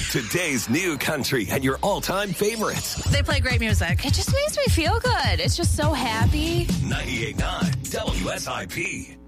Today's new country and your all-time favorites. They play great music. It just makes me feel good. It's just so happy. 98.9 WSIP.